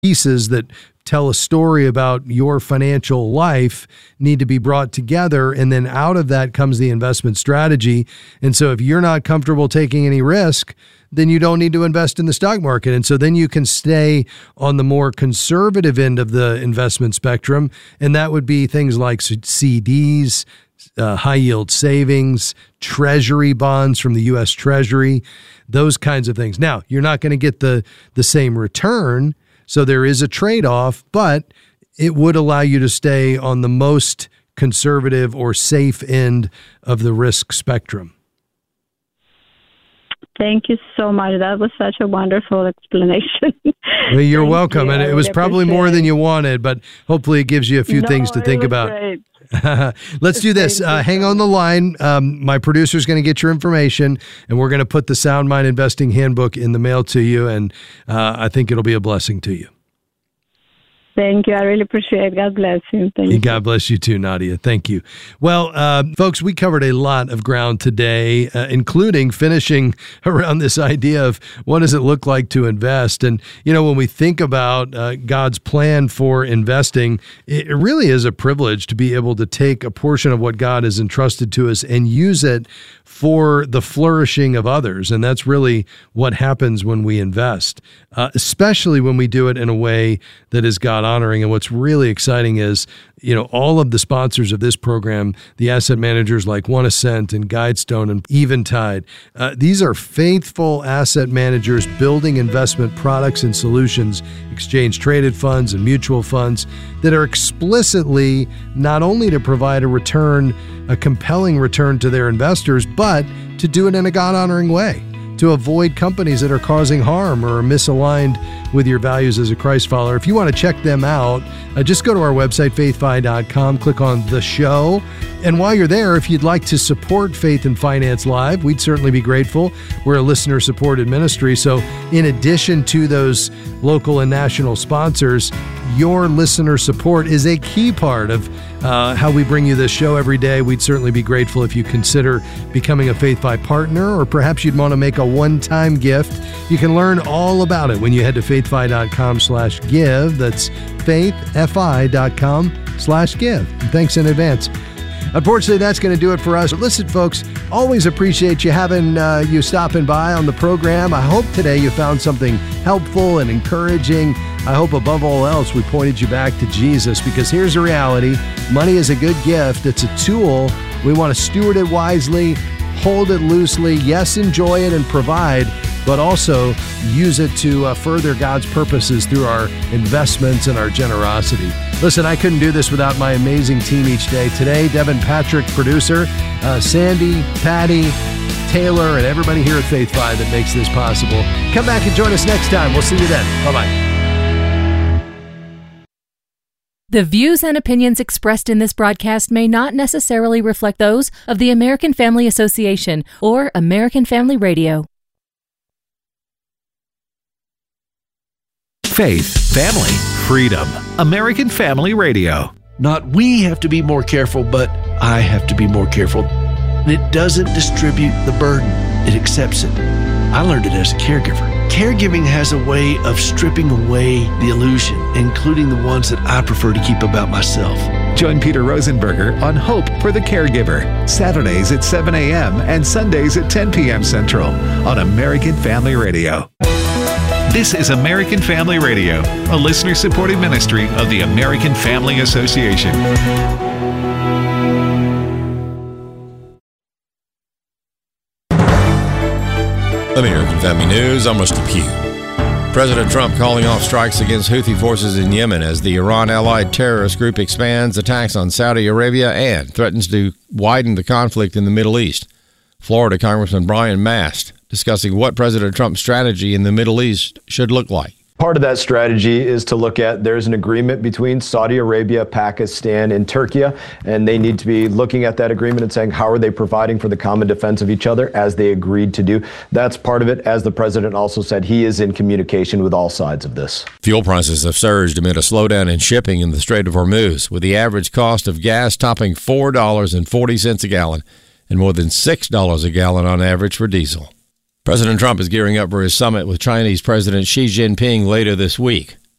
pieces that tell a story about your financial life need to be brought together. And then out of that comes the investment strategy. And so if you're not comfortable taking any risk, then you don't need to invest in the stock market. And so then you can stay on the more conservative end of the investment spectrum. And that would be things like CDs, high yield savings, treasury bonds from the U.S. Treasury, those kinds of things. Now, you're not going to get the same return. So there is a trade-off, but it would allow you to stay on the most conservative or safe end of the risk spectrum. Thank you so much. That was such a wonderful explanation. Well, you're welcome. And it was probably more than you wanted, but hopefully it gives you a few things to think about. Great. Let's do this. Hang on the line. My producer's going to get your information, and we're going to put the Sound Mind Investing Handbook in the mail to you, and I think it'll be a blessing to you. Thank you. I really appreciate it. God bless you. Thank you. God bless you too, Nadia. Thank you. Well, folks, we covered a lot of ground today, including finishing around this idea of what does it look like to invest. And, you know, when we think about God's plan for investing, it really is a privilege to be able to take a portion of what God has entrusted to us and use it for the flourishing of others. And that's really what happens when we invest, especially when we do it in a way that is God honoring. And what's really exciting is, you know, all of the sponsors of this program, the asset managers like One Ascent and Guidestone and Eventide, these are faithful asset managers building investment products and solutions, exchange traded funds and mutual funds that are explicitly not only to provide a return, a compelling return to their investors, but to do it in a God honoring way, to avoid companies that are causing harm or are misaligned with your values as a Christ follower. If you want to check them out, just go to our website, faithfi.com, click on the show. And while you're there, if you'd like to support Faith and Finance Live, we'd certainly be grateful. We're a listener-supported ministry. So in addition to those local and national sponsors, your listener support is a key part of how we bring you this show every day. We'd certainly be grateful if you consider becoming a FaithFi partner, or perhaps you'd want to make a one-time gift. You can learn all about it when you head to faithfi.com/give. That's faithfi.com/give. And thanks in advance. Unfortunately, that's going to do it for us. Listen, folks, always appreciate you having you stopping by on the program. I hope today you found something helpful and encouraging. I hope above all else we pointed you back to Jesus, because here's the reality. Money is a good gift. It's a tool. We want to steward it wisely, hold it loosely. Yes, enjoy it and provide, but also use it to further God's purposes through our investments and our generosity. Listen, I couldn't do this without my amazing team each day. Today, Devin Patrick, producer, Sandy, Patty, Taylor, and everybody here at FaithFi that makes this possible. Come back and join us next time. We'll see you then. Bye-bye. The views and opinions expressed in this broadcast may not necessarily reflect those of the American Family Association or American Family Radio. Faith, family, freedom. American Family Radio. Not we have to be more careful, but I have to be more careful. And it doesn't distribute the burden. It accepts it. I learned it as a caregiver. Caregiving has a way of stripping away the illusion, including the ones that I prefer to keep about myself. Join Peter Rosenberger on Hope for the Caregiver, Saturdays at 7 a.m. and Sundays at 10 p.m. Central on American Family Radio. This is American Family Radio, a listener-supported ministry of the American Family Association. American Family News, I'm Rusty Pugh. President Trump calling off strikes against Houthi forces in Yemen as the Iran-allied terrorist group expands attacks on Saudi Arabia and threatens to widen the conflict in the Middle East. Florida Congressman Brian Mast discussing what President Trump's strategy in the Middle East should look like. Part of that strategy is to look at, there's an agreement between Saudi Arabia, Pakistan, and Turkey, and they need to be looking at that agreement and saying, how are they providing for the common defense of each other as they agreed to do? That's part of it. As the president also said, he is in communication with all sides of this. Fuel prices have surged amid a slowdown in shipping in the Strait of Hormuz, with the average cost of gas topping $4.40 a gallon and more than $6 a gallon on average for diesel. President Trump is gearing up for his summit with Chinese President Xi Jinping later this week.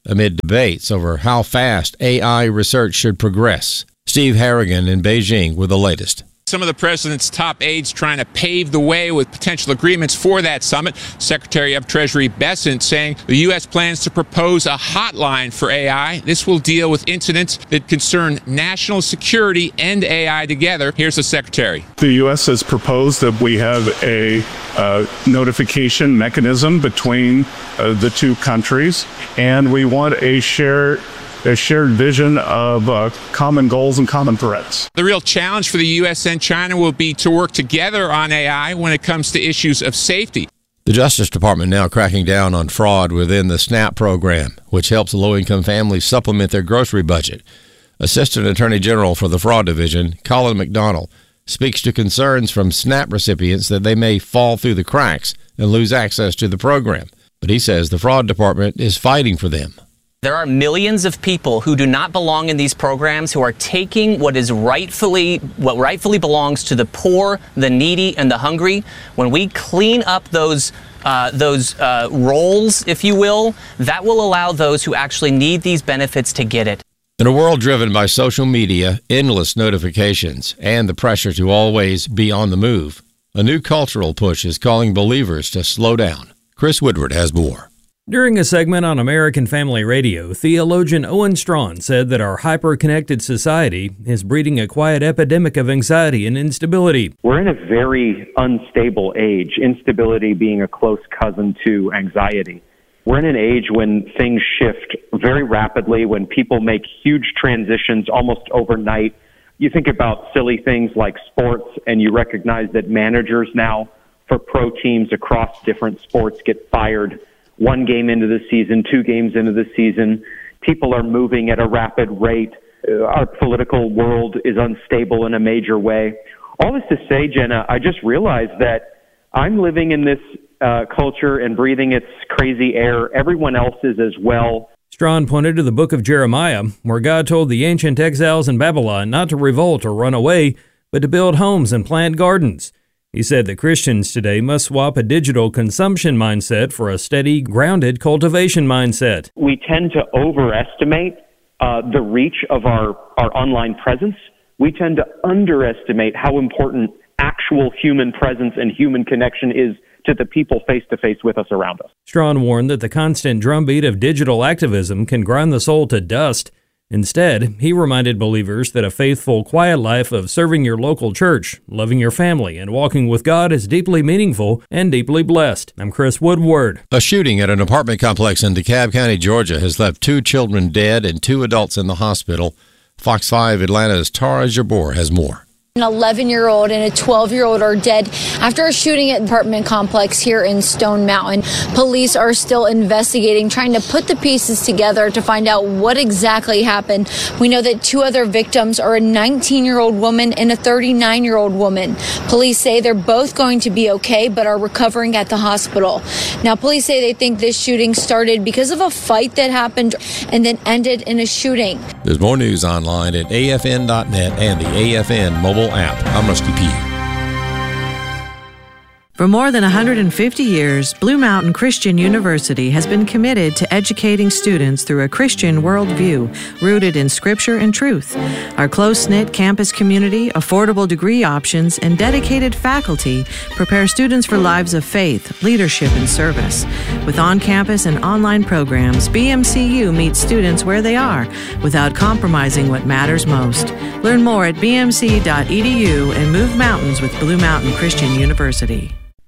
amid debates over how fast AI research should progress. Steve Harrigan in Beijing with the latest. Some of the president's top aides trying to pave the way with potential agreements for that summit. Secretary of Treasury Bessent saying the U.S. plans to propose a hotline for AI. This will deal with incidents that concern national security and AI together. Here's the secretary. The U.S. has proposed that we have a notification mechanism between the two countries, and we want a shared vision of common goals and common threats. The real challenge for the U.S. and China will be to work together on AI when it comes to issues of safety. The Justice Department now cracking down on fraud within the SNAP program, which helps low-income families supplement their grocery budget. Assistant Attorney General for the Fraud Division, Colin McDonald, speaks to concerns from SNAP recipients that they may fall through the cracks and lose access to the program. But he says the Fraud Department is fighting for them. There are millions of people who do not belong in these programs who are taking what rightfully belongs to the poor, the needy, and the hungry. When we clean up those roles, if you will, that will allow those who actually need these benefits to get it. In a world driven by social media, endless notifications, and the pressure to always be on the move, a new cultural push is calling believers to slow down. Chris Woodward has more. During a segment on American Family Radio, theologian Owen Strachan said that our hyper-connected society is breeding a quiet epidemic of anxiety and instability. We're in a very unstable age, instability being a close cousin to anxiety. We're in an age when things shift very rapidly, when people make huge transitions almost overnight. You think about silly things like sports, and you recognize that managers now for pro teams across different sports get fired 1 game into the season, 2 games into the season. People are moving at a rapid rate. Our political world is unstable in a major way. All this to say, Jenna, I just realized that I'm living in this culture and breathing its crazy air. Everyone else is as well. Strachan pointed to the book of Jeremiah, where God told the ancient exiles in Babylon not to revolt or run away, but to build homes and plant gardens. He said that Christians today must swap a digital consumption mindset for a steady, grounded cultivation mindset. We tend to overestimate the reach of our online presence. We tend to underestimate how important actual human presence and human connection is to the people face-to-face with us around us. Strachan warned that the constant drumbeat of digital activism can grind the soul to dust. Instead, he reminded believers that a faithful, quiet life of serving your local church, loving your family, and walking with God is deeply meaningful and deeply blessed. I'm Chris Woodward. A shooting at an apartment complex in DeKalb County, Georgia, has left 2 children dead and 2 adults in the hospital. Fox 5 Atlanta's Tara Jabor has more. An 11-year-old and a 12-year-old are dead after a shooting at an apartment complex here in Stone Mountain. Police are still investigating, trying to put the pieces together to find out what exactly happened. We know that 2 other victims are a 19-year-old woman and a 39-year-old woman. Police say they're both going to be okay, but are recovering at the hospital. Now, police say they think this shooting started because of a fight that happened and then ended in a shooting. There's more news online at afn.net and the AFN mobile app. I'm Rusty Pugh. For more than 150 years, Blue Mountain Christian University has been committed to educating students through a Christian worldview rooted in Scripture and truth. Our close-knit campus community, affordable degree options, and dedicated faculty prepare students for lives of faith, leadership, and service. With on-campus and online programs, BMCU meets students where they are without compromising what matters most. Learn more at bmc.edu and move mountains with Blue Mountain Christian University.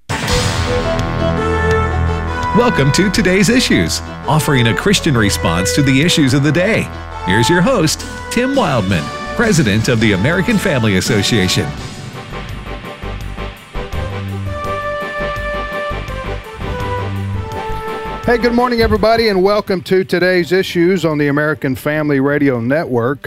Welcome to Today's Issues, offering a Christian response to the issues of the day. Here's your host, Tim Wildman, President of the American Family Association. Hey, good morning, everybody, and welcome to Today's Issues on the American Family Radio Network.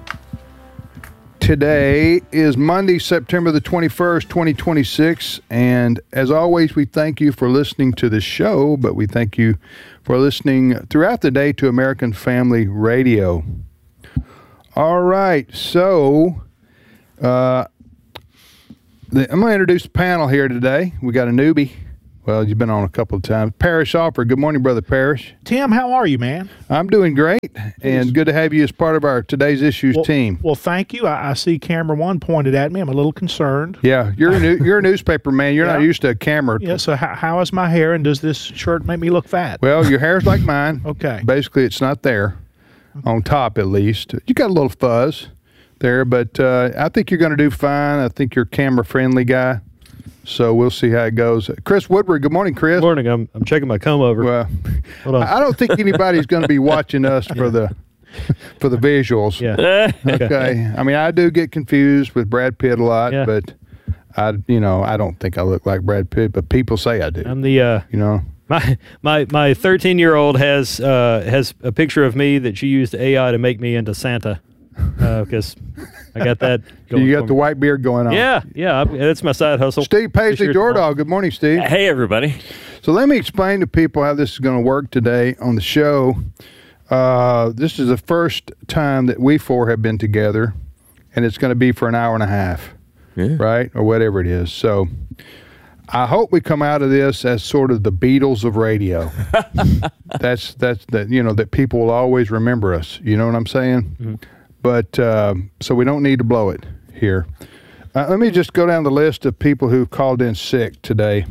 Today is Monday, September the 21st, 2026, and as always, we thank you for listening to the show, but we thank you for listening throughout the day to American Family Radio. All right, so I'm going to introduce the panel here today. We got a newbie. Well, you've been on a couple of times. Parrish Offer. Good morning, Brother Parrish. Tim, how are you, man? I'm doing great, and good to have you as part of our Today's Issues team. Well, thank you. I see camera one pointed at me. I'm a little concerned. Yeah, you're a newspaper man. You're not used to a camera. Yeah, so how is my hair, and does this shirt make me look fat? Well, your hair's like mine. Okay. Basically, it's not there, on top at least. You got a little fuzz there, but I think you're going to do fine. I think you're a camera-friendly guy. So we'll see how it goes. Chris Woodward, good morning, Chris. Good morning. I'm checking my comb over. Well, hold on. I don't think anybody's going to be watching us for the visuals. Yeah. Okay. I mean, I do get confused with Brad Pitt a lot, but I don't think I look like Brad Pitt, but people say I do. I'm the my 13-year-old has a picture of me that she used AI to make me into Santa. Because I got that going. You got the white beard going on. Yeah, that's my side hustle. Steve Paisley Jordahl. Good morning, Steve. Hey, everybody. So let me explain to people how this is going to work today on the show. This is the first time that we four have been together, and it's going to be for an hour and a half, right, or whatever it is. So I hope we come out of this as sort of the Beatles of radio. that's that people will always remember us. You know what I'm saying? Mm-hmm. But so we don't need to blow it here. Let me just go down the list of people who called in sick today.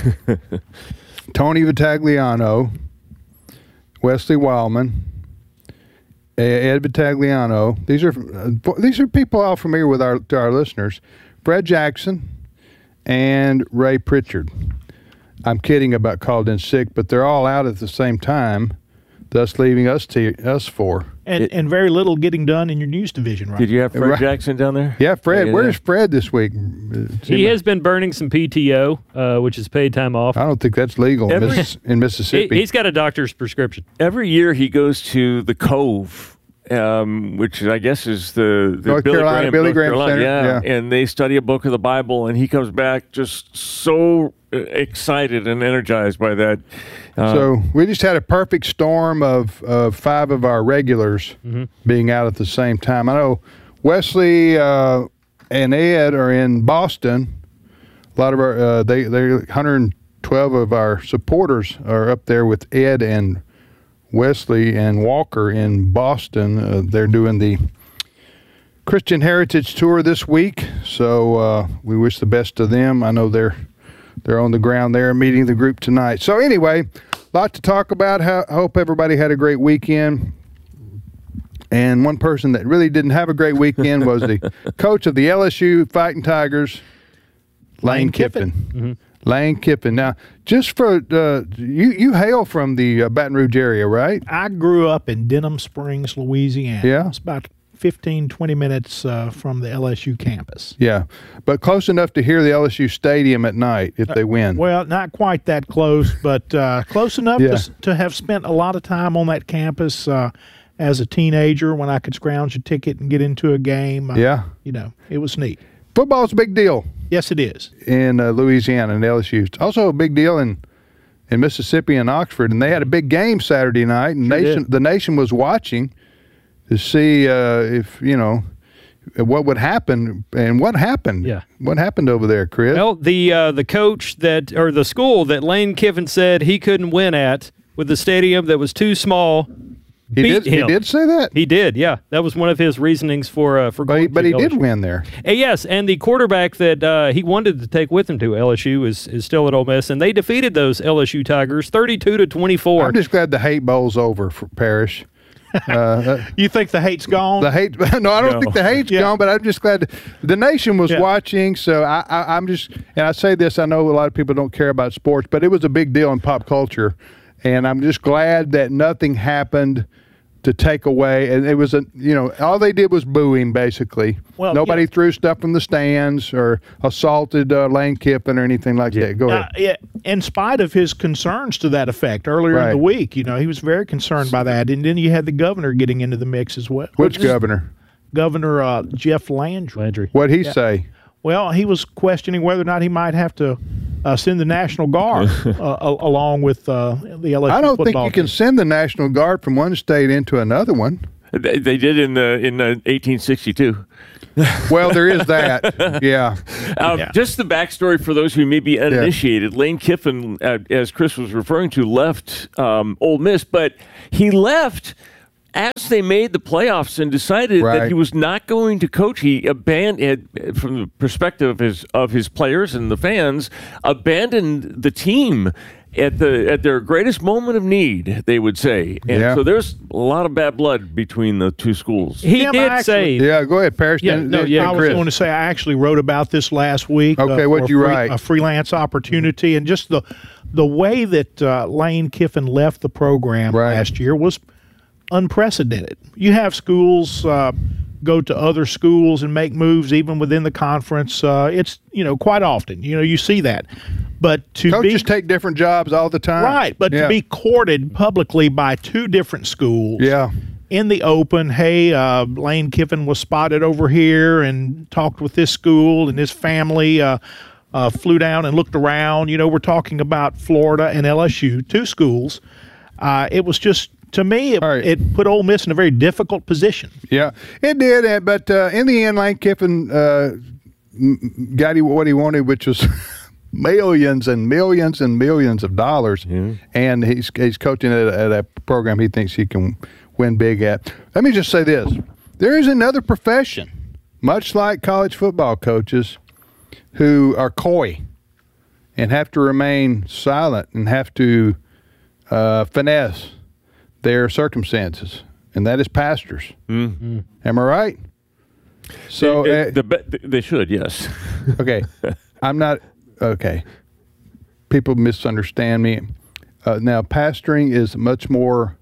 Tony Vitagliano, Wesley Wildman, Ed Vitagliano. These are people all familiar with our listeners. Fred Jackson and Ray Pritchard. I'm kidding about called in sick, but they're all out at the same time, thus leaving us four. And very little getting done in your news division, right? Did you have Fred Jackson down there? Yeah, Fred. Where's Fred this week? He has been burning some PTO, which is paid time off. I don't think that's legal in Mississippi. He's got a doctor's prescription. Every year he goes to the Cove, which I guess is the North Carolina Billy Graham Center. Yeah, and they study a book of the Bible, and he comes back just so excited and energized by that. So we just had a perfect storm of 5 of our regulars being out at the same time. I know Wesley and Ed are in Boston. A lot of our they 112 of our supporters are up there with Ed and Wesley and Walker in Boston. They're doing the Christian Heritage Tour this week, so we wish the best to them. I know they're on the ground there meeting the group tonight. So anyway, a lot to talk about. I hope everybody had a great weekend. And one person that really didn't have a great weekend was the coach of the LSU Fighting Tigers, Lane Kiffin. Mm-hmm. Lane Kiffin. Now, just for you hail from the Baton Rouge area, right? I grew up in Denham Springs, Louisiana. Yeah. It's about 15, 20 minutes from the LSU campus. Yeah, but close enough to hear the LSU stadium at night if they win. Well, not quite that close, but close enough to have spent a lot of time on that campus as a teenager when I could scrounge a ticket and get into a game. It was neat. Football's a big deal. Yes, it is. In Louisiana and LSU. It's also a big deal in Mississippi and Oxford, and they had a big game Saturday night, and the nation was watching to see what would happen, and what happened. Yeah. What happened over there, Chris? Well, the coach or the school that Lane Kiffin said he couldn't win at with the stadium that was too small. He did say that? He did, yeah. That was one of his reasonings for going but to he LSU. did win there. Yes, and the quarterback that he wanted to take with him to LSU is still at Ole Miss, and they defeated those LSU Tigers 32-24. I'm just glad the hate bowl's over for Parrish. You think the hate's gone? The hate? No, I don't think the hate's gone, but I'm just glad the nation was watching. So I'm just, and I say this, I know a lot of people don't care about sports, but it was a big deal in pop culture, and I'm just glad that nothing happened to take away. And it was all they did was boo him, basically. Well, nobody threw stuff from the stands or assaulted Lane Kiffin or anything like that. Go ahead. In spite of his concerns to that effect earlier in the week, he was very concerned by that. And then you had the governor getting into the mix as well. Which governor? Governor Jeff Landry. What'd he say? Well, he was questioning whether or not he might have to send the National Guard along with the LSU I don't think football you can send the National Guard from one state into another one. They did in 1862. Well, there is that. Yeah. Just the backstory for those who may be uninitiated. Lane Kiffin, as Chris was referring to, left Ole Miss, but he left as they made the playoffs and decided that he was not going to coach. He abandoned, from the perspective of his players and the fans, abandoned the team at their greatest moment of need, they would say. And so there's a lot of bad blood between the two schools. He did say... Yeah, go ahead, Parrish. I was going to say, I actually wrote about this last week. Okay, what'd you write? A freelance opportunity, and just the way that Lane Kiffin left the program last year was unprecedented. You have schools go to other schools and make moves even within the conference. It's, quite often, you see that. But coaches take different jobs all the time. Right, but to be courted publicly by two different schools in the open, hey, Lane Kiffin was spotted over here and talked with this school, and his family flew down and looked around. We're talking about Florida and LSU, two schools. It was just, to me, it put Ole Miss in a very difficult position. Yeah, it did. But in the end, Lane Kiffin got what he wanted, which was millions and millions and millions of dollars. And he's coaching at a program he thinks he can win big at. Let me just say this. There is another profession, much like college football coaches, who are coy and have to remain silent and have to finesse their circumstances, and that is pastors. Mm-hmm. Am I right? So they should, yes. Okay, I'm not. Okay, people misunderstand me. Now, pastoring is a much more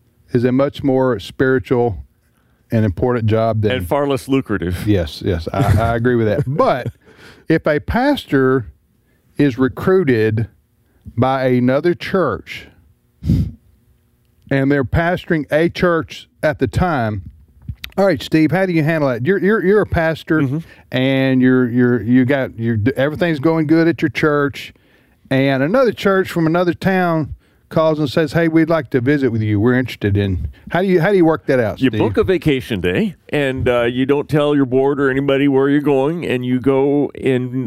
spiritual and important job than, and far less lucrative. Yes, I agree with that. But if a pastor is recruited by another church and they're pastoring a church at the time, all right, Steve, how do you handle that? You're a pastor, and you got everything's going good at your church, and another church from another town calls and says, "Hey, we'd like to visit with you. We're interested in." How do you work that out, You Steve? book a vacation day, and you don't tell your board or anybody where you're going, and you go and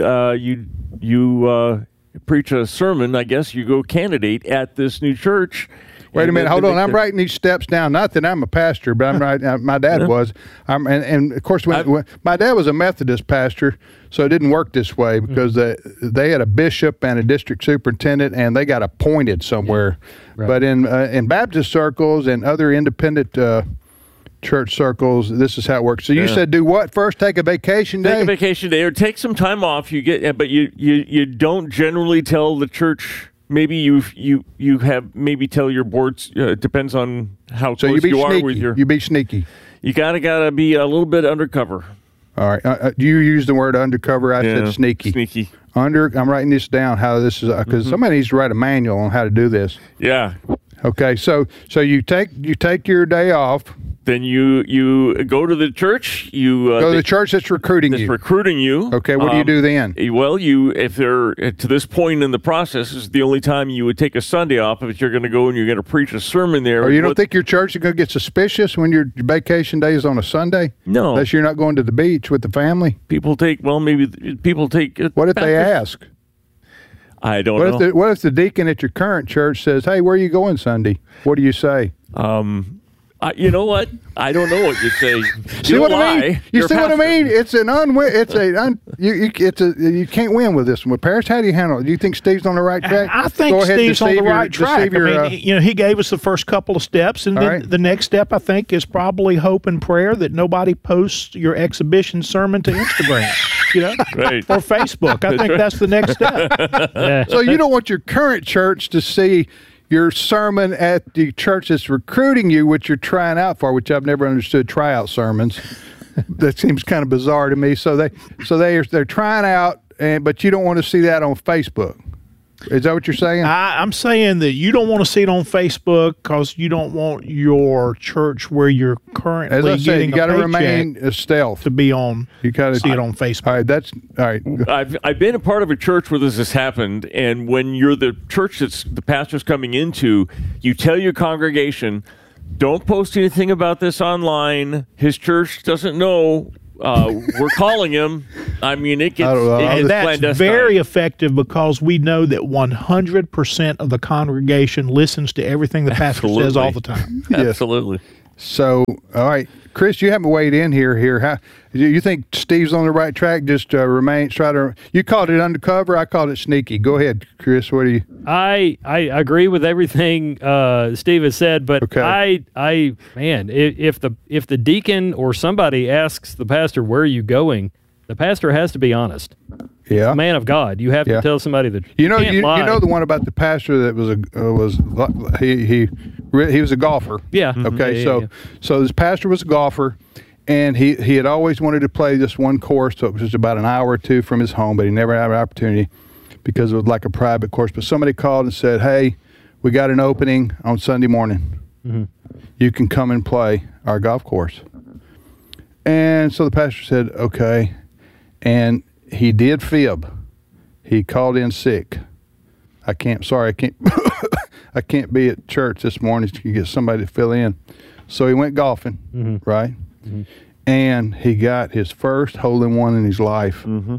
you preach a sermon. I guess you go candidate at this new church. Wait a minute, hold on. I'm writing these steps down. Not that I'm a pastor, but I'm right. My dad was. And of course, when my dad was a Methodist pastor, so it didn't work this way because they had a bishop and a district superintendent, and they got appointed somewhere. Right. But in Baptist circles and other independent church circles, this is how it works. So you said do what first? Take a vacation day? Take a vacation day or take some time off. But you don't generally tell the church. Maybe you have tell your boards. Depends on how close you are with your. You be sneaky. You gotta be a little bit undercover. All right. You used the word undercover. I said sneaky. Sneaky. I'm writing this down. How this is because somebody needs to write a manual on how to do this. Yeah. Okay. So you take your day off. Then you go to the church. You go to the church that's recruiting you. Recruiting you. Okay, what do you do then? Well, if they're to this point in the process, is the only time you would take a Sunday off if you're going to go and you're going to preach a sermon there. Or you don't think your church is going to get suspicious when your vacation day is on a Sunday? No, unless you're not going to the beach with the family. People take. Well, maybe people take. What if they ask? I don't know. What if the deacon at your current church says, "Hey, where are you going Sunday?" What do you say? You know what? I don't know what you say. See what I mean? You see what I mean? It's an you can't win with this one. Parrish, how do you handle it? Do you think Steve's on the right track? I think Steve's on the right track. He gave us the first couple of steps, and then the next step, I think, is probably hope and prayer that nobody posts your exhibition sermon to Instagram, or Facebook. I think that's the next step. So you don't want your current church to see your sermon at the church that's recruiting you, which you're trying out for, which I've never understood tryout sermons. That seems kind of bizarre to me. So they're trying out, but you don't want to see that on Facebook. Is that what you're saying? I'm saying that you don't want to see it on Facebook because you don't want your church where you're currently getting a paycheck. You got to remain stealth to be on. You got to see it on Facebook. All right, all right. I've been a part of a church where this has happened, and when you're the church that's the pastor's coming into, you tell your congregation, don't post anything about this online. His church doesn't know we're calling him. I mean, it gets and that's clandestine. very effective because we know that 100% of the congregation listens to everything the pastor says all the time. Absolutely. So, all right, Chris, you haven't weighed in here. How you think Steve's on the right track? Just you called it undercover. I called it sneaky. Go ahead, Chris. What do you? I agree with everything Steve has said, but okay. If the deacon or somebody asks the pastor, "Where are you going?" the pastor has to be honest. Yeah, man of God, you have to tell somebody that you know. You know the one about the pastor that he was a golfer. Yeah. Okay. Yeah, so this pastor was a golfer, and he had always wanted to play this one course. So it was just about an hour or two from his home, but he never had an opportunity because it was like a private course. But somebody called and said, "Hey, we got an opening on Sunday morning. Mm-hmm. You can come and play our golf course." And so the pastor said, "Okay," and he did fib. He called in sick. I can't I can't be at church this morning to get somebody to fill in. So he went golfing, mm-hmm. right? Mm-hmm. And he got his first hole-in-one in his life. Mm-hmm.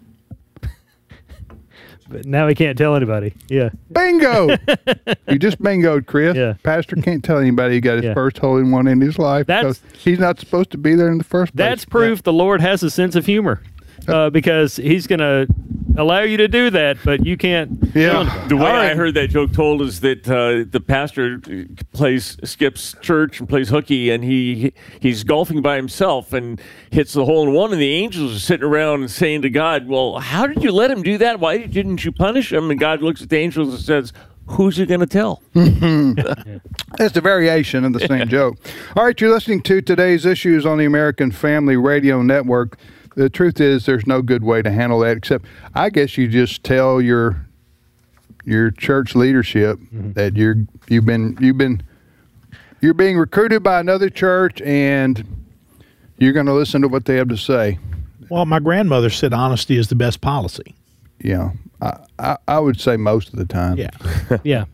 But now he can't tell anybody. Yeah. Bingo! You just bingoed, Chris. Yeah. Pastor can't tell anybody he got his first hole-in-one in his life because he's not supposed to be there in the first place. That's proof the Lord has a sense of humor. Because he's going to allow you to do that, but you can't. Yeah. The way I heard that joke told is that the pastor skips church and plays hooky, and he's golfing by himself and hits the hole in one, and the angels are sitting around and saying to God, "Well, how did you let him do that? Why didn't you punish him?" And God looks at the angels and says, "Who's he going to tell?" That's a variation of the same joke. All right, you're listening to Today's Issues on the American Family Radio Network. The truth is, there's no good way to handle that except, I guess, you just tell your church leadership that you're being recruited by another church and you're going to listen to what they have to say. Well, my grandmother said honesty is the best policy. Yeah, I would say most of the time. Yeah, yeah.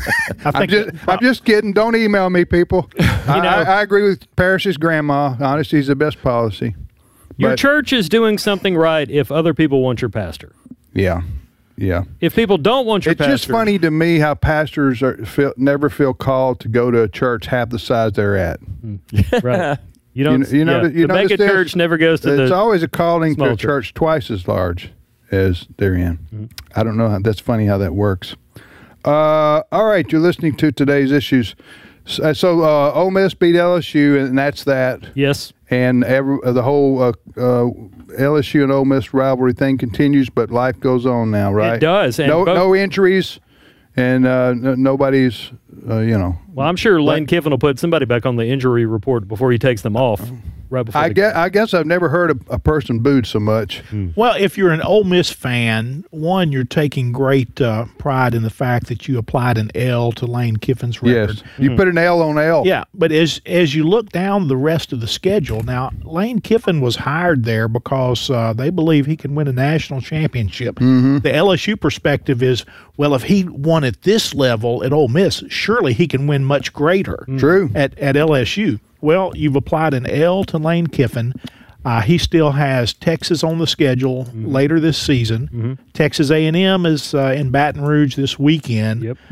I'm just kidding. Don't email me, people. I agree with Parrish's grandma. Honesty is the best policy. Your church is doing something right if other people want your pastor. Yeah, yeah. If people don't want your pastor. It's just funny to me how pastors never feel called to go to a church half the size they're at. Right. You don't. You know, the mega church never goes to the. It's always a calling to a small church twice as large as they're in. Mm-hmm. I don't know. That's funny how that works. All right, you're listening to Today's Issues. So Ole Miss beat LSU, and that's that. Yes. And the whole LSU and Ole Miss rivalry thing continues, but life goes on now, right? It does. And no injuries, and nobody's, Well, I'm sure Lane Kiffin will put somebody back on the injury report before he takes them off. Right before I guess I've never heard a person booed so much. Well, if you're an Ole Miss fan, one, you're taking great pride in the fact that you applied an L to Lane Kiffin's record. Yes, you put an L on L. Yeah, but as you look down the rest of the schedule, now Lane Kiffin was hired there because they believe he can win a national championship. Mm-hmm. The LSU perspective is, well, if he won at this level at Ole Miss, surely he can win much greater. True. At LSU. Well, you've applied an L to Lane Kiffin. He still has Texas on the schedule later this season. Mm-hmm. Texas A&M is in Baton Rouge this weekend. Yep.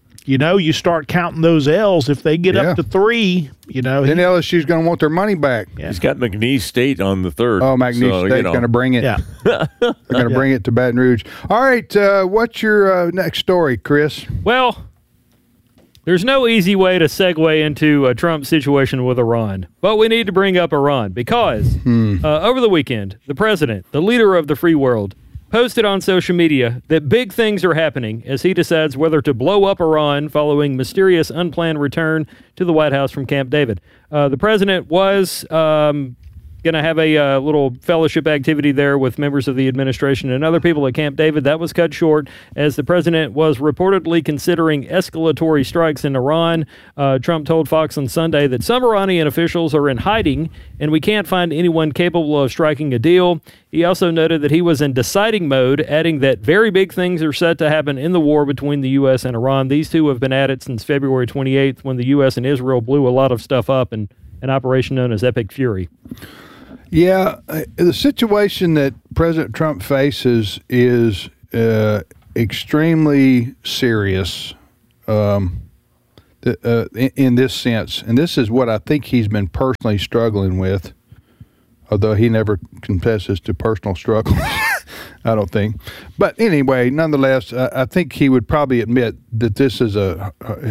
You start counting those L's. If they get up to 3, then LSU's going to want their money back. Yeah. He's got McNeese State on the 3rd. Oh, McNeese State's going to bring it. Yeah. They're going to bring it to Baton Rouge. All right, what's your next story, Chris? Well, there's no easy way to segue into a Trump situation with Iran, but we need to bring up Iran because over the weekend, the president, the leader of the free world, posted on social media that big things are happening as he decides whether to blow up Iran following mysterious unplanned return to the White House from Camp David. The president was going to have a little fellowship activity there with members of the administration and other people at Camp David. That was cut short as the president was reportedly considering escalatory strikes in Iran. Trump told Fox on Sunday that some Iranian officials are in hiding and we can't find anyone capable of striking a deal. He also noted that he was in deciding mode, adding that very big things are set to happen in the war between the U.S. and Iran. These two have been at it since February 28th when the U.S. and Israel blew a lot of stuff up in an operation known as Epic Fury. Yeah, the situation that President Trump faces is extremely serious in this sense. And this is what I think he's been personally struggling with, although he never confesses to personal struggles, I don't think. But anyway, nonetheless, I think he would probably admit that this is a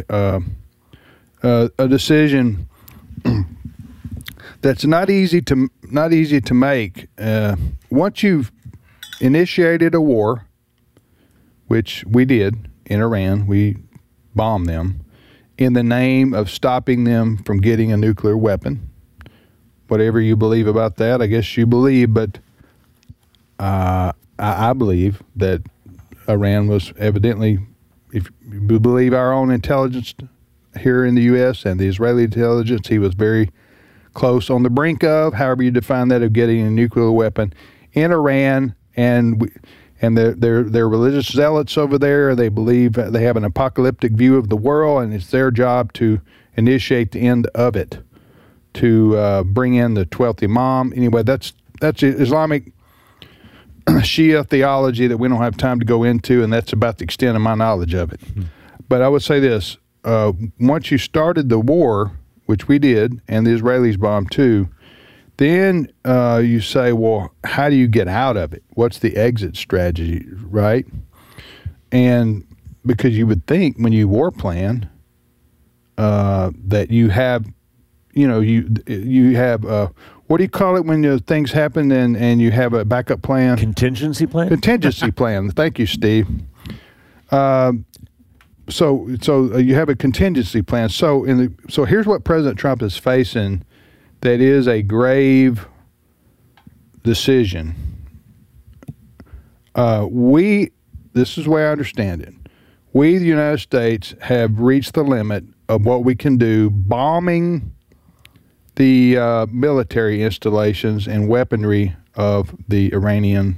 decision that's not easy to make. Once you've initiated a war, which we did in Iran, we bombed them in the name of stopping them from getting a nuclear weapon. Whatever you believe about that, I guess you believe, but I believe that Iran was evidently, if you believe our own intelligence here in the U.S. and the Israeli intelligence, he was very close on the brink of, however you define that, of getting a nuclear weapon in Iran, and they're religious zealots over there. They believe they have an apocalyptic view of the world, and it's their job to initiate the end of it, to bring in the 12th Imam. Anyway, that's Islamic Shia theology that we don't have time to go into, and that's about the extent of my knowledge of it. But I would say this, once you started the war, which we did, and the Israelis bombed too, then you say, well, how do you get out of it? What's the exit strategy, right? And because you would think when you war plan that you have, you have, what do you call it when things happen and you have a backup plan? Contingency plan? Contingency plan. Thank you, Steve. So you have a contingency plan. So here's what President Trump is facing that is a grave decision. This is the way I understand it. We, the United States, have reached the limit of what we can do, bombing the military installations and weaponry of the Iranian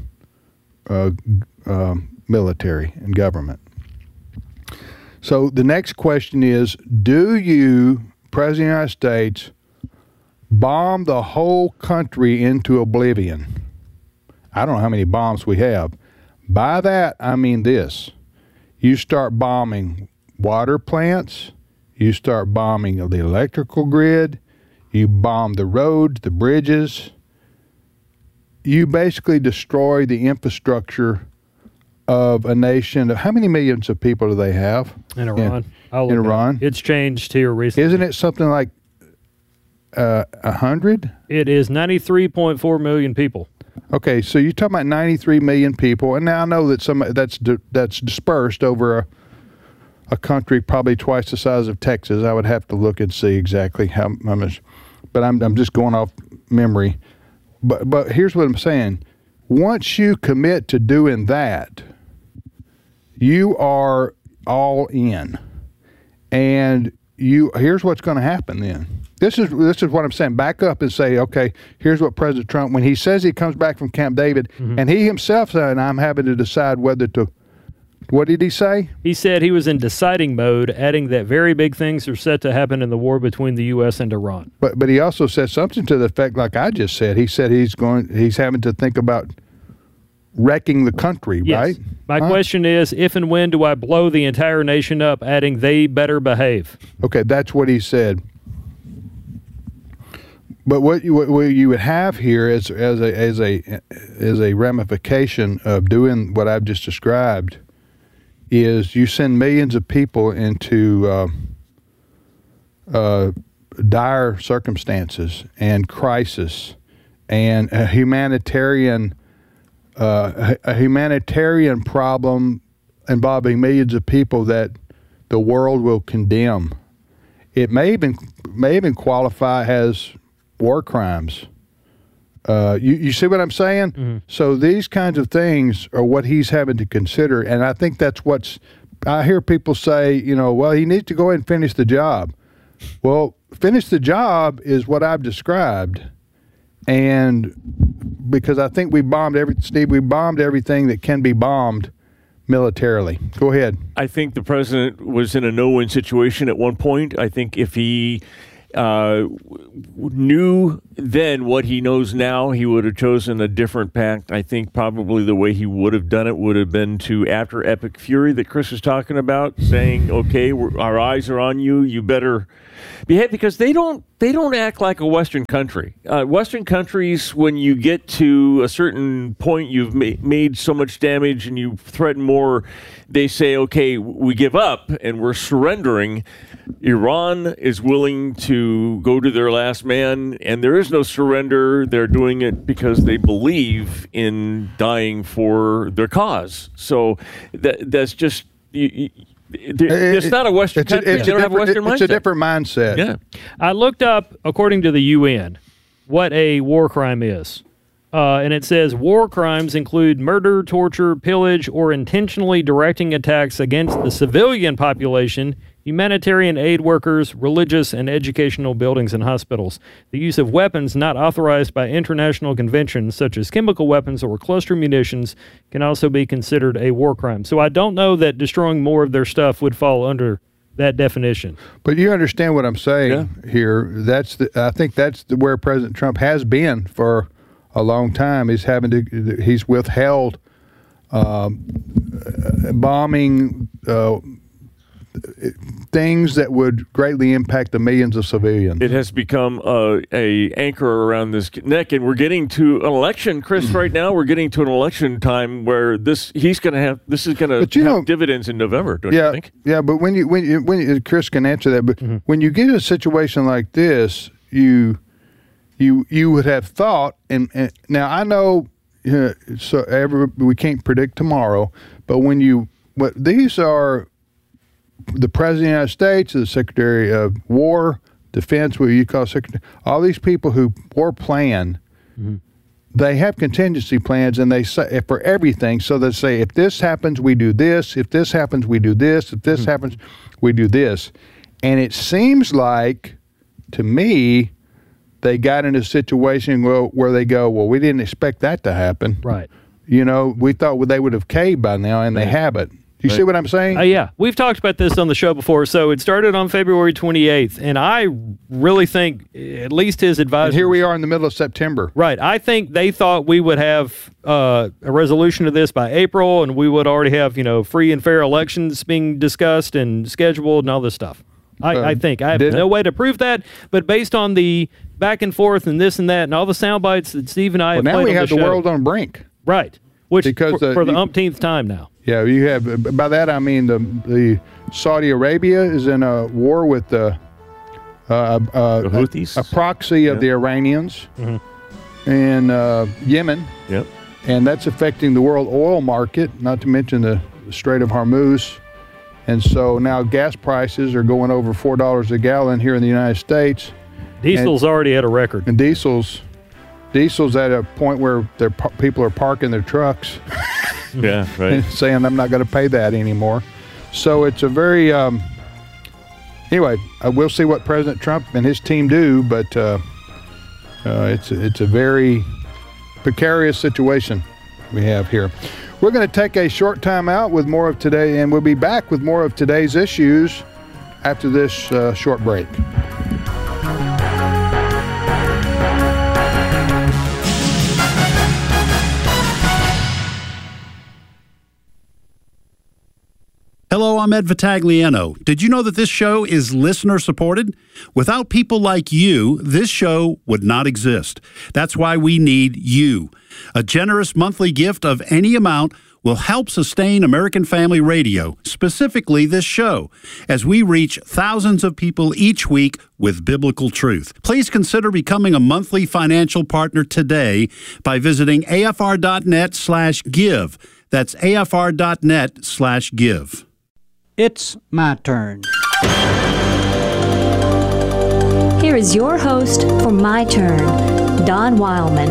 military and government. So the next question is, do you, President of the United States, bomb the whole country into oblivion? I don't know how many bombs we have. By that, I mean this. You start bombing water plants. You start bombing the electrical grid. You bomb the roads, the bridges. You basically destroy the infrastructure of a nation. How many millions of people do they have? In Iran. In Iran. It's changed here recently. Isn't it something like 100? It is 93.4 million people. Okay, so you're talking about 93 million people, and now I know that that's dispersed over a country probably twice the size of Texas. I would have to look and see exactly how much, but I'm just going off memory. But here's what I'm saying: once you commit to doing that, you are all in, and here's what's going to happen then. This is what I'm saying. Back up and say, okay, here's what President Trump, when he says he comes back from Camp David, and he himself said, I'm having to decide whether to, what did he say? He said he was in deciding mode, adding that very big things are set to happen in the war between the U.S. and Iran. But he also said something to the effect, like I just said. He said he's having to think about wrecking the country, yes. Right? My question is, if and when do I blow the entire nation up, adding they better behave? Okay, that's what he said. But what you would have here as a ramification of doing what I've just described is you send millions of people into dire circumstances and crisis and a humanitarian problem involving millions of people that the world will condemn. It may even qualify as war crimes. You see what I'm saying? Mm-hmm. So these kinds of things are what he's having to consider, and I think that's I hear people say, well, he needs to go ahead and finish the job. Well, finish the job is what I've described, and because I think we bombed everything that can be bombed militarily. Go ahead. I think the president was in a no-win situation at one point. I think if he knew then what he knows now, he would have chosen a different pact. I think probably the way he would have done it would have been to, after Epic Fury that Chris was talking about, saying, okay, our eyes are on you, you better behave, because they don't act like a Western country. Western countries, when you get to a certain point, you've made so much damage and you threaten more, they say, okay, we give up and we're surrendering. Iran is willing to go to their last man, and there is no surrender. They're doing it because they believe in dying for their cause. So that's just... It's not a Western country. They don't have a Western mindset. It's a different mindset. Yeah. I looked up, according to the UN, what a war crime is. And it says war crimes include murder, torture, pillage, or intentionally directing attacks against the civilian population, humanitarian aid workers, religious and educational buildings and hospitals. The use of weapons not authorized by international conventions, such as chemical weapons or cluster munitions, can also be considered a war crime. So I don't know that destroying more of their stuff would fall under that definition. But you understand what I'm saying here. I think that's where President Trump has been for a long time. He's withheld bombing things that would greatly impact the millions of civilians. It has become a anchor around this neck, and we're getting to an election, Chris. Right now, we're getting to an election time where this is going to have dividends in November. Don't you think? Yeah, but when Chris can answer that, but when you get a situation like this, you would have thought, and now I know, we can't predict tomorrow, but these are the President of the United States, the Secretary of War, Defense, what you call Secretary, all these people who plan, they have contingency plans, and they say for everything. So they say, if this happens, we do this. If this happens, we do this. If this happens, we do this. And it seems like, to me, they got in a situation where they go, well, we didn't expect that to happen. Right. We thought they would have caved by now, and they haven't. You see what I'm saying? Yeah. We've talked about this on the show before. So it started on February 28th, and I really think, at least his advisors... And here we are in the middle of September. Right. I think they thought we would have a resolution to this by April, and we would already have, free and fair elections being discussed and scheduled and all this stuff. I think. I have no way to prove that, but based on the back and forth and this and that and all the sound bites that Steve and I have played on the show... Now we have the world on brink. Right. Which, for the umpteenth time now. Yeah, you have. By that I mean the Saudi Arabia is in a war with the Houthis, a proxy of the Iranians, and Yemen. Yep. And that's affecting the world oil market, not to mention the Strait of Hormuz. And so now gas prices are going over $4 a gallon here in the United States. Diesel's already at a record. And diesel's at a point where people are parking their trucks. Yeah, right. Saying, I'm not going to pay that anymore. So it's a very, anyway, we'll see what President Trump and his team do, but it's a very precarious situation we have here. We're going to take a short time out with more of today, and we'll be back with more of today's issues after this short break. Hello, I'm Ed Vitagliano. Did you know that this show is listener-supported? Without people like you, this show would not exist. That's why we need you. A generous monthly gift of any amount will help sustain American Family Radio, specifically this show, as we reach thousands of people each week with biblical truth. Please consider becoming a monthly financial partner today by visiting afr.net/give. That's afr.net/give. It's my turn. Here is your host for My Turn, Don Wildman.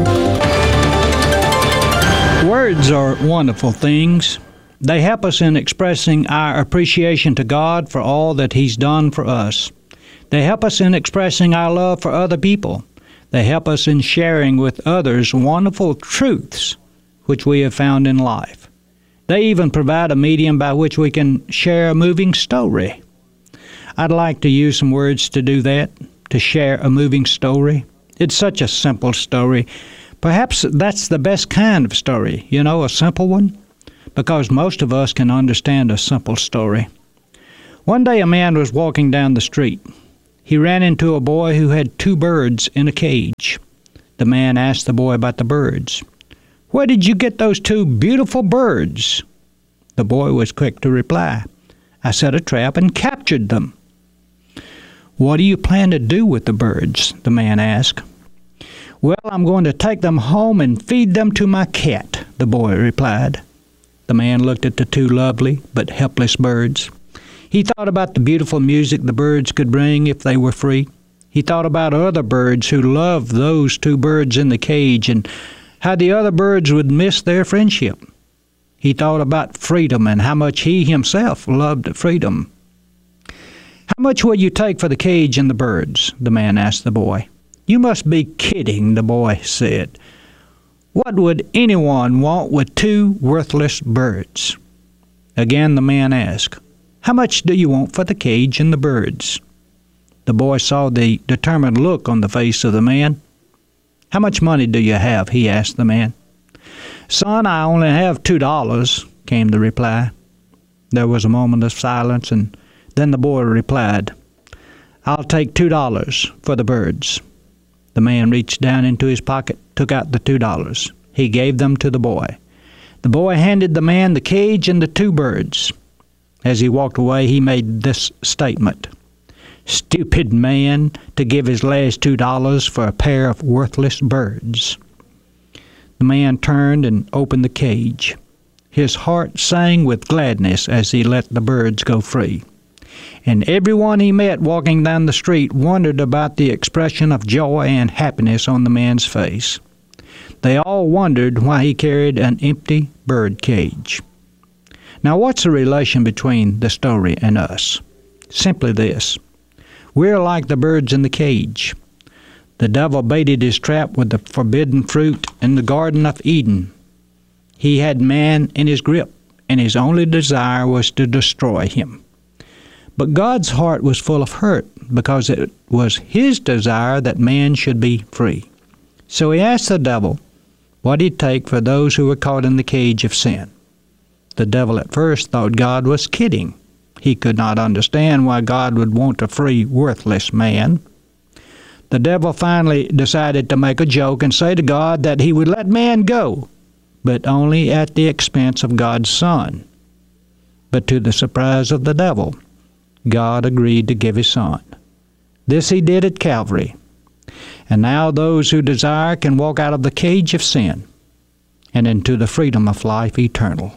Words are wonderful things. They help us in expressing our appreciation to God for all that He's done for us. They help us in expressing our love for other people. They help us in sharing with others wonderful truths which we have found in life. They even provide a medium by which we can share a moving story. I'd like to use some words to do that, to share a moving story. It's such a simple story. Perhaps that's the best kind of story, a simple one, because most of us can understand a simple story. One day a man was walking down the street. He ran into a boy who had 2 birds in a cage. The man asked the boy about the birds. "Where did you get those 2 beautiful birds?" The boy was quick to reply, "I set a trap and captured them." "What do you plan to do with the birds?" the man asked. "Well, I'm going to take them home and feed them to my cat," the boy replied. The man looked at the 2 lovely but helpless birds. He thought about the beautiful music the birds could bring if they were free. He thought about other birds who loved those 2 birds in the cage and how the other birds would miss their friendship. He thought about freedom and how much he himself loved freedom. "How much will you take for the cage and the birds?" the man asked the boy. "You must be kidding," the boy said. "What would anyone want with 2 worthless birds?" Again the man asked, "How much do you want for the cage and the birds?" The boy saw the determined look on the face of the man. "How much money do you have?" he asked the man. "Son, I only have $2, came the reply. There was a moment of silence, and then the boy replied, "I'll take $2 for the birds." The man reached down into his pocket, took out the $2. He gave them to the boy. The boy handed the man the cage and the 2 birds. As he walked away, he made this statement: "Stupid man to give his last $2 for a pair of worthless birds." The man turned and opened the cage. His heart sang with gladness as he let the birds go free. And everyone he met walking down the street wondered about the expression of joy and happiness on the man's face. They all wondered why he carried an empty bird cage. Now, what's the relation between the story and us? Simply this: we're like the birds in the cage. The devil baited his trap with the forbidden fruit in the Garden of Eden. He had man in his grip, and his only desire was to destroy him. But God's heart was full of hurt because it was his desire that man should be free. So he asked the devil what he'd take for those who were caught in the cage of sin. The devil at first thought God was kidding. He could not understand why God would want to free worthless man. The devil finally decided to make a joke and say to God that he would let man go, but only at the expense of God's Son. But to the surprise of the devil, God agreed to give his Son. This he did at Calvary. And now those who desire can walk out of the cage of sin and into the freedom of life eternal.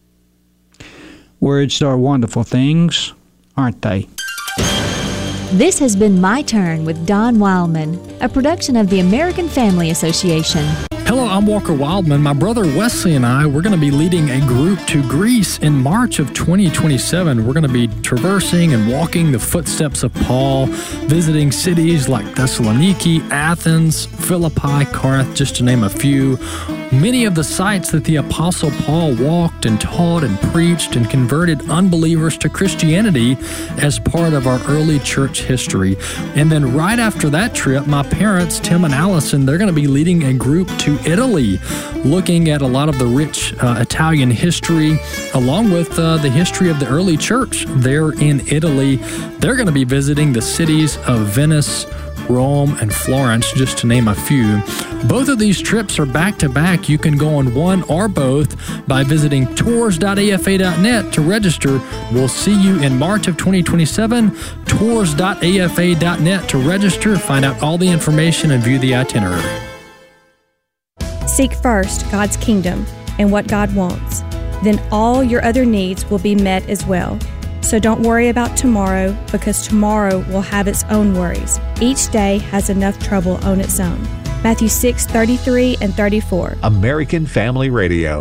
Words are wonderful things, aren't they? This has been My Turn with Don Wildman, a production of the American Family Association. Hello, I'm Walker Wildman. My brother Wesley and I, we're going to be leading a group to Greece in March of 2027. We're going to be traversing and walking the footsteps of Paul, visiting cities like Thessaloniki, Athens, Philippi, Corinth, just to name a few. Many of the sites that the Apostle Paul walked and taught and preached and converted unbelievers to Christianity as part of our early church history. And then right after that trip, my parents, Tim and Allison, they're going to be leading a group to Italy, looking at a lot of the rich Italian history, along with the history of the early church there in Italy. They're going to be visiting the cities of Venice, Rome, and Florence, just to name a few. Both of these trips are back-to-back. You can go on one or both by visiting tours.afa.net to register. We'll see you in March of 2027. Tours.afa.net to register, find out all the information, and view the itinerary. Seek first God's kingdom and what God wants. Then all your other needs will be met as well. So don't worry about tomorrow, because tomorrow will have its own worries. Each day has enough trouble on its own. Matthew 6:33 and 34. American Family Radio.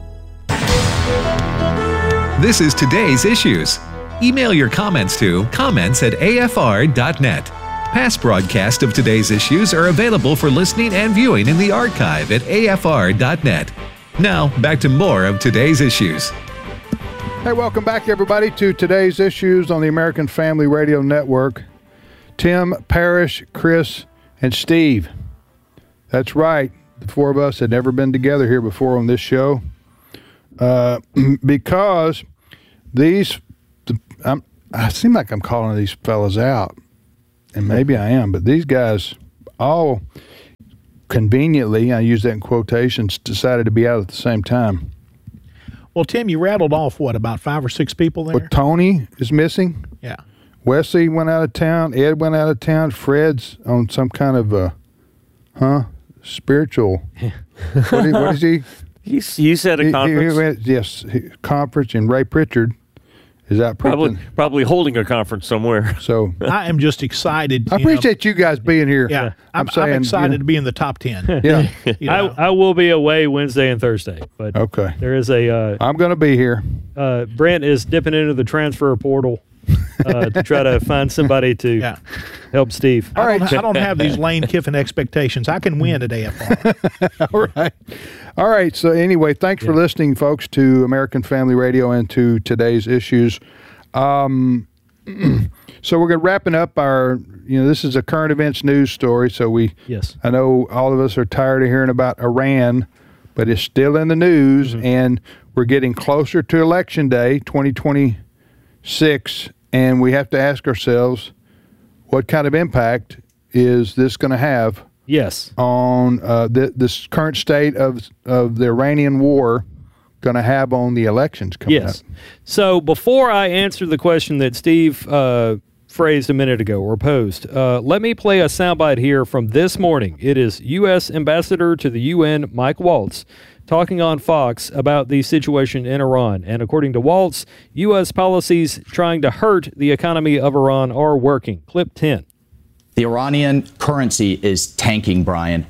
This is Today's Issues. Email your comments to comments@afr.net. Past broadcasts of Today's Issues are available for listening and viewing in the archive at afr.net. Now, back to more of Today's Issues. Hey, welcome back, everybody, to Today's Issues on the American Family Radio Network. Tim, Parrish, Chris, and Steve. That's right. The four of us had never been together here before on this show because I seem like I'm calling these fellas out, and maybe I am, but these guys all conveniently, I use that in quotations, decided to be out at the same time. Well, Tim, you rattled off, about 5 or 6 people there? Well, Tony is missing. Yeah. Wesley went out of town. Ed went out of town. Fred's on some kind of spiritual. What is he? He's at a conference. Conference, and Ray Pritchard is out probably holding a conference somewhere. So I am just excited. I appreciate you guys being here. Yeah, I'm excited to be in the top 10. Yeah, I will be away Wednesday and Thursday, but okay. There is a. I'm going to be here. Brent is dipping into the transfer portal to try to find somebody to help Steve. I don't have these Lane Kiffin expectations. I can win at AFR. All right. So anyway, thanks for listening, folks, to American Family Radio and to today's issues. So we're wrapping up our, this is a current events news story. So I know all of us are tired of hearing about Iran, but it's still in the news, and we're getting closer to Election Day 2026, and we have to ask ourselves, what kind of impact is this going to have? Yes. On this current state of the Iranian war going to have on the elections coming up? So before I answer the question that Steve phrased a minute ago or posed, let me play a soundbite here from this morning. It is U.S. Ambassador to the UN, Mike Waltz, talking on Fox about the situation in Iran. And according to Waltz, U.S. policies trying to hurt the economy of Iran are working. Clip 10. The Iranian currency is tanking, Brian.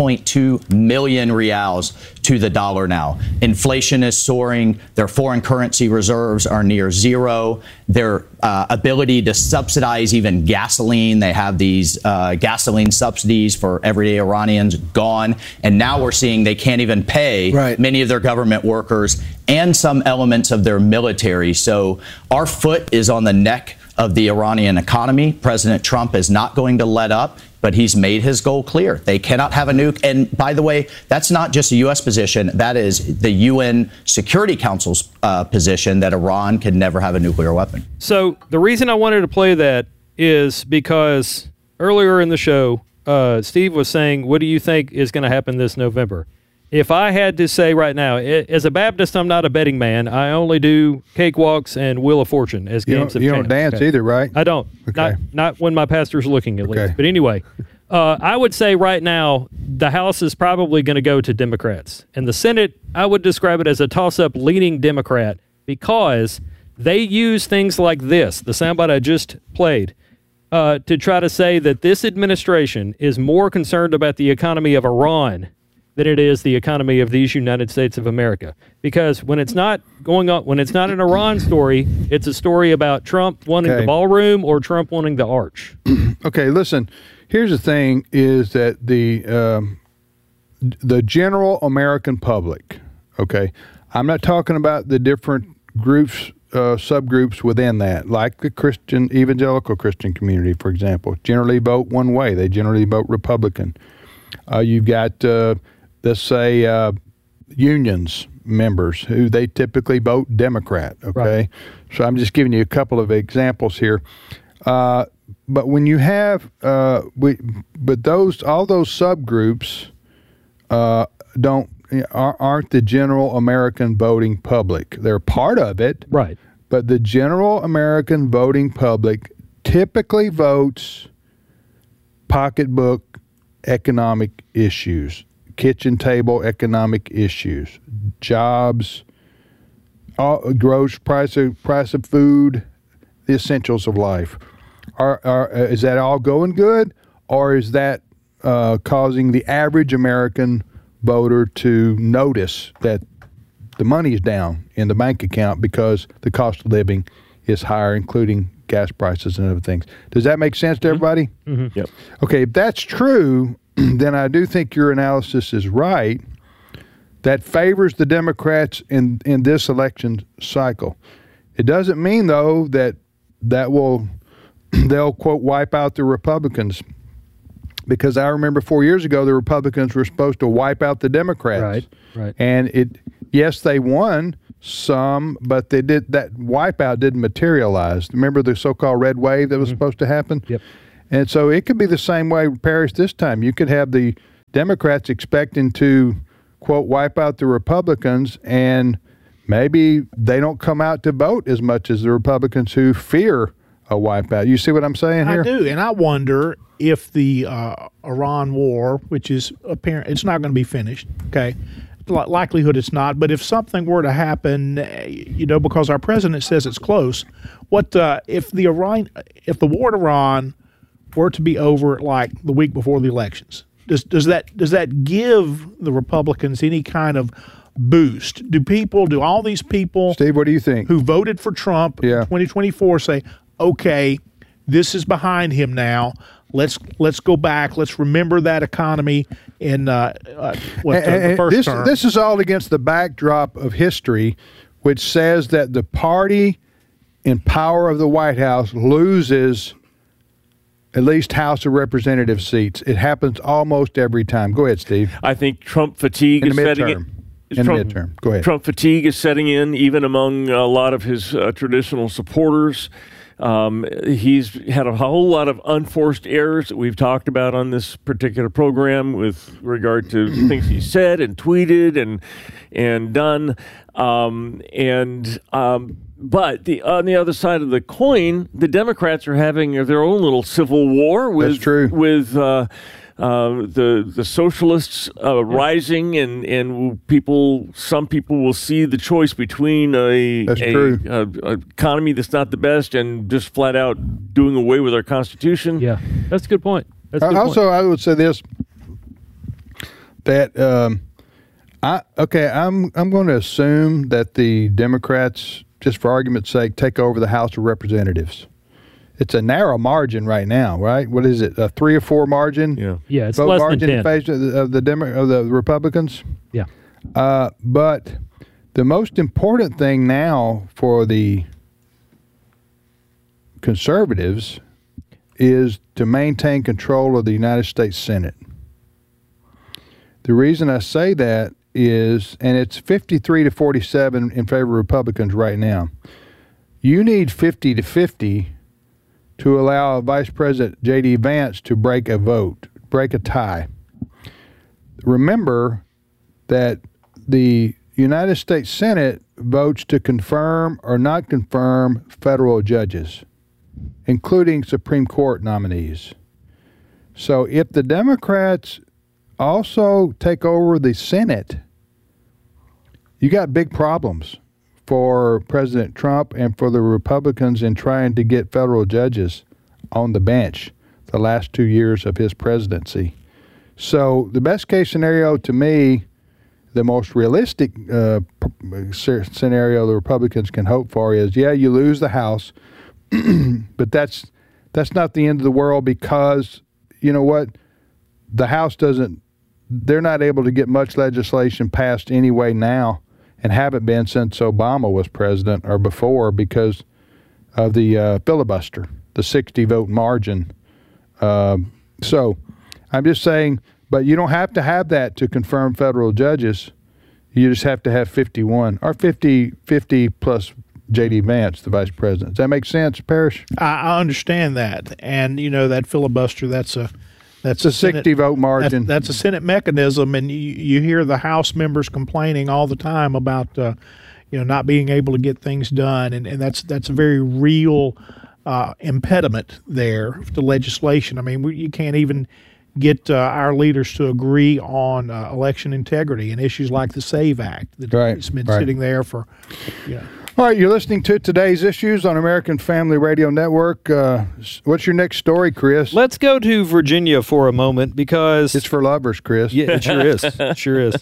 2.2 million rials to the dollar now. Inflation is soaring. Their foreign currency reserves are near zero. Their ability to subsidize even gasoline, they have these gasoline subsidies for everyday Iranians, gone. And now we're seeing they can't even pay many of their government workers and some elements of their military. So our foot is on the neck of the Iranian economy. President Trump is not going to let up, but he's made his goal clear. They cannot have a nuke. And by the way, that's not just a U.S. position. That is the UN Security Council's position, that Iran can never have a nuclear weapon. So the reason I wanted to play that is because earlier in the show, Steve was saying, what do you think is going to happen this November? If I had to say right now, as a Baptist, I'm not a betting man. I only do cakewalks and Wheel of Fortune as games of chance. You don't dance either, right? I don't. Okay. Not when my pastor's looking, at least. But anyway, I would say right now, the House is probably going to go to Democrats. And the Senate, I would describe it as a toss-up leaning Democrat, because they use things like this, the soundbite I just played, to try to say that this administration is more concerned about the economy of Iran than it is the economy of these United States of America. Because when it's not going on, when it's not an Iran story, it's a story about Trump wanting the ballroom or Trump wanting the arch. Okay, listen, here's the thing, is that the general American public, okay, I'm not talking about the different groups, subgroups within that, like the Christian, evangelical Christian community, for example, generally vote one way. They generally vote Republican. You've got let's say unions members who they typically vote Democrat, okay? Right. So I'm just giving you a couple of examples here. But when you have, all those subgroups aren't the general American voting public. They're part of it. Right. But the general American voting public typically votes pocketbook economic issues, kitchen table economic issues, jobs, gross price of food, the essentials of life. Is that all going good, or is that causing the average American voter to notice that the money is down in the bank account because the cost of living is higher, including gas prices and other things? Does that make sense to everybody? Mm-hmm. Yep. Okay, if that's true, then I do think your analysis is right. That favors the Democrats in this election cycle. It doesn't mean, though, that they'll, quote, wipe out the Republicans. because I remember 4 years ago the Republicans were supposed to wipe out the Democrats. Right. And yes, they won some, but that wipeout didn't materialize. Remember the so-called red wave that was supposed to happen? Yep. And so it could be the same way, Parrish, this time. You could have the Democrats expecting to, quote, wipe out the Republicans, and maybe they don't come out to vote as much as the Republicans who fear a wipeout. You see what I'm saying here? I do, and I wonder if the Iran war, which is apparent, it's not going to be finished, okay? Likelihood it's not, but if something were to happen, because our president says it's close, what if the war in Iran were to be over like the week before the elections? Does that give the Republicans any kind of boost? Do all these people, Steve, what do you think, who voted for Trump in 2024 say, okay, this is behind him now. Let's go back. Let's remember that economy in the first term. This is all against the backdrop of history, which says that the party in power of the White House loses at least House of Representatives seats. It happens almost every time. Go ahead, Steve. I think Trump fatigue is setting in. In the midterm. Go ahead. Trump fatigue is setting in, even among a lot of his traditional supporters. He's had a whole lot of unforced errors that we've talked about on this particular program with regard to things he said and tweeted and done. But on the other side of the coin, the Democrats are having their own little civil war with the socialists rising, and some people will see the choice between a economy that's not the best and just flat out doing away with our Constitution. Yeah, that's a good point. I would say this, that I'm going to assume that the Democrats, just for argument's sake, take over the House of Representatives. It's a narrow margin right now, right? What is it, a 3 or 4 margin? Yeah, it's less than 10. In favor of the Republicans? Yeah. But the most important thing now for the conservatives is to maintain control of the United States Senate. The reason I say that is, and it's 53 to 47 in favor of Republicans right now, you need 50 to 50 to allow Vice President J.D. Vance to break a tie. Remember that the United States Senate votes to confirm or not confirm federal judges, including Supreme Court nominees. So if the Democrats also take over the Senate, you got big problems for President Trump and for the Republicans in trying to get federal judges on the bench the last 2 years of his presidency. So the best case scenario to me, the most realistic scenario the Republicans can hope for is, you lose the House, but that's not the end of the world, because you know what? The House they're not able to get much legislation passed anyway now, and haven't been since Obama was president or before, because of the filibuster, the 60-vote margin. So I'm just saying, but you don't have to have that to confirm federal judges. You just have to have 51 or 50 plus J.D. Vance, the vice president. Does that make sense, Parrish? I understand that. And, that filibuster, that's a 60-vote margin. That's a Senate mechanism, and you hear the House members complaining all the time about not being able to get things done, and that's a very real impediment there to legislation. I mean, you can't even get our leaders to agree on election integrity and issues like the SAVE Act that's been sitting there for. All right, you're listening to Today's Issues on American Family Radio Network. What's your next story, Chris? Let's go to Virginia for a moment, because it's for lovers, Chris. Yeah, it sure is. It sure is.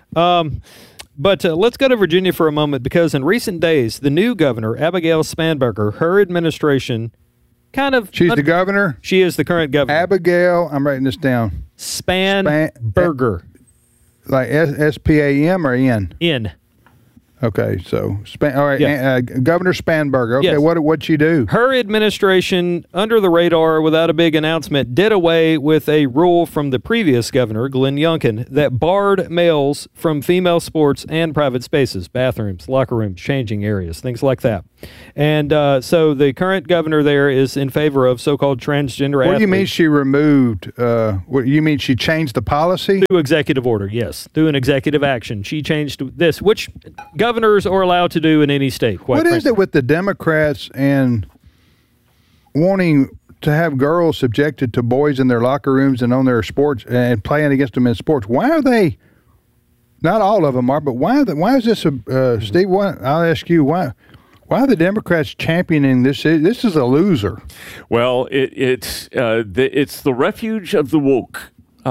But let's go to Virginia for a moment, because in recent days, the new governor, Abigail Spanberger, her administration She's the governor? She is the current governor. Abigail, I'm writing this down. Spanberger. Like S-P-A-M or N? N. Okay, so all right, Yeah. Governor Spanberger. Okay, Yes. what'd she do? Her administration, under the radar, without a big announcement, did away with a rule from the previous governor, Glenn Youngkin, that barred males from female sports and private spaces, bathrooms, locker rooms, changing areas, things like that. And so the current governor there is in favor of so-called transgender athletes. What do you mean she removed? What you mean she changed the policy? Through executive order, yes. Through an executive action. She changed this, which governors are allowed to do in any state. What is it with the Democrats and wanting to have girls subjected to boys in their locker rooms and on their sports and playing against them in sports? Why are they? Not all of them are, but why is this? Steve, I'll ask you why. Why are the Democrats championing this? This is a loser. Well, it's the refuge of the woke.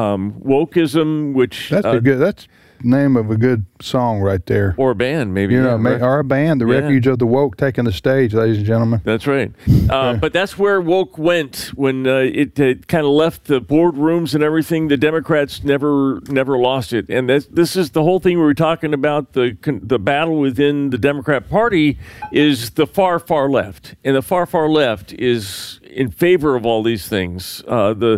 Wokeism, which that's that's name of a good song right there, or a band maybe, or a band, the refuge of the woke taking the stage, ladies and gentlemen. That's right. But that's where woke went when it kind of left the boardrooms and everything. The Democrats never lost it, and this is the whole thing we were talking about. The battle within the Democrat Party is the far left, and the far left is in favor of all these things. The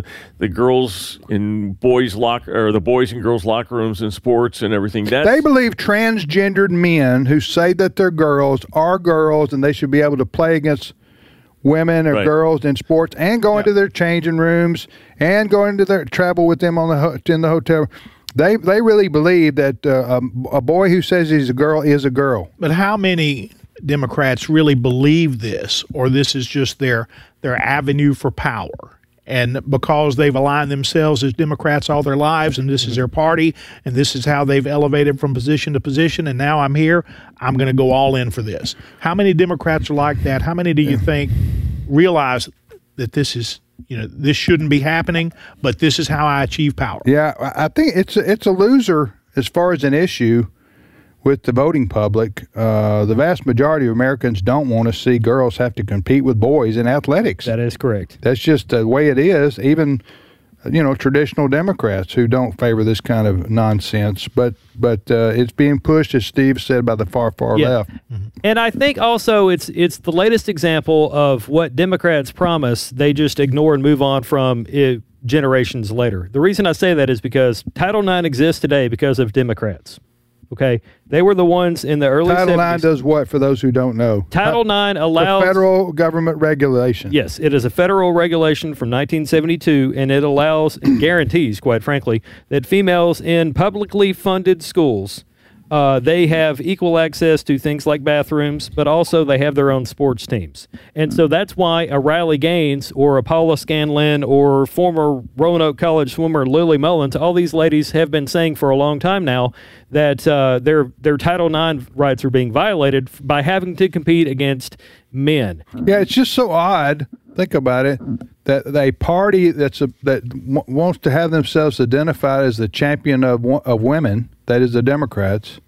girls in boys' locker, or the boys and girls' locker rooms in sports and everything. They believe transgendered men who say that they're girls are girls, and they should be able to play against women or girls in sports and go into their changing rooms and go into their travel with them in the hotel. They really believe that a boy who says he's a girl is a girl. But how many Democrats really believe this, or this is just their avenue for power? And because they've aligned themselves as Democrats all their lives, and this is their party, and this is how they've elevated from position to position, and now I'm here, I'm going to go all in for this. How many Democrats are like that? How many do you think realize that this is, this shouldn't be happening, but this is how I achieve power? Yeah, I think it's a loser as far as an issue with the voting public. The vast majority of Americans don't want to see girls have to compete with boys in athletics. That is correct. That's just the way it is. Even, traditional Democrats who don't favor this kind of nonsense. But it's being pushed, as Steve said, by the far left. Mm-hmm. And I think also it's the latest example of what Democrats promise they just ignore and move on from generations later. The reason I say that is because Title IX exists today because of Democrats. Okay, they were the ones in the early 70s. Title IX does what, for those who don't know? Title IX allows... The federal government regulation. Yes, it is a federal regulation from 1972, and it allows and guarantees, quite frankly, that females in publicly funded schools, they have equal access to things like bathrooms, but also they have their own sports teams. And so that's why a Riley Gaines or a Paula Scanlon or former Roanoke College swimmer Lily Mullins, all these ladies have been saying for a long time now that their Title IX rights are being violated by having to compete against men. Yeah, it's just so odd. Think about it. That a party that wants to have themselves identified as the champion of women, that is the Democrats,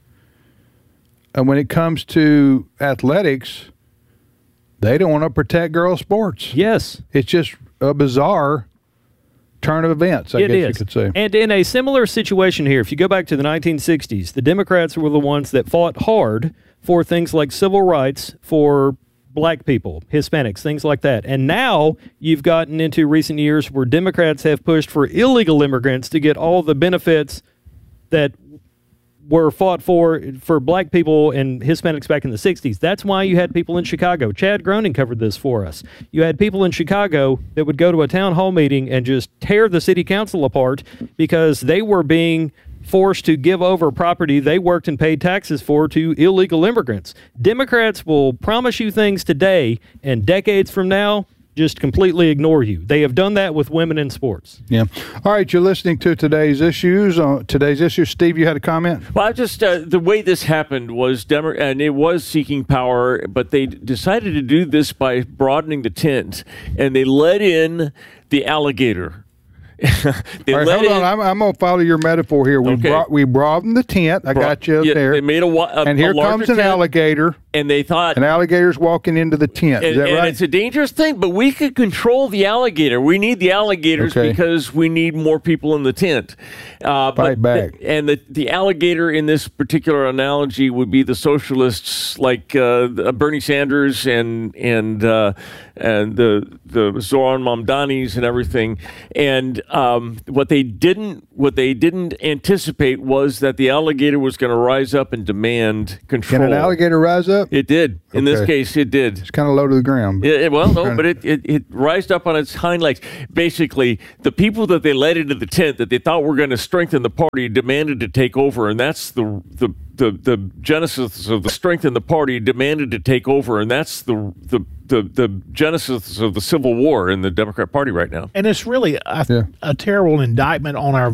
and when it comes to athletics, they don't want to protect girls' sports. Yes. It's just a bizarre turn of events, I guess you could say. And in a similar situation here, if you go back to the 1960s, the Democrats were the ones that fought hard for things like civil rights for black people, Hispanics, things like that. And now you've gotten into recent years where Democrats have pushed for illegal immigrants to get all the benefits that were fought for black people and Hispanics back in the 60s. That's why you had people in Chicago. Chad Groening covered this for us. You had people in Chicago that would go to a town hall meeting and just tear the city council apart because they were being forced to give over property they worked and paid taxes for to illegal immigrants. Democrats will promise you things today, and decades from now, just completely ignore you. They have done that with women in sports. Yeah. All right, you're listening to today's issues. Steve, you had a comment? Well, I just the way this happened was and it was seeking power, but they decided to do this by broadening the tent, and they let in the alligator. All right, hold on. I'm going to follow your metaphor here. We broadened the tent. I got you there. They made and here comes an alligator. And they thought an alligator's walking into the tent. Is that right? And it's a dangerous thing, but we could control the alligator. We need the alligators because we need more people in the tent. Fight back. And the alligator in this particular analogy would be the socialists, like Bernie Sanders and the Zoran Mamdanis and everything. And what they didn't anticipate was that the alligator was going to rise up and demand control. Can an alligator rise up? It did. In this case, it did. It's kind of low to the ground. But it rised up on its hind legs. Basically, the people that they led into the tent that they thought were going to strengthen the party demanded to take over, and that's the genesis of the strengthen the party demanded to take over, and that's the genesis of the Civil War in the Democrat Party right now. And it's really a terrible indictment on our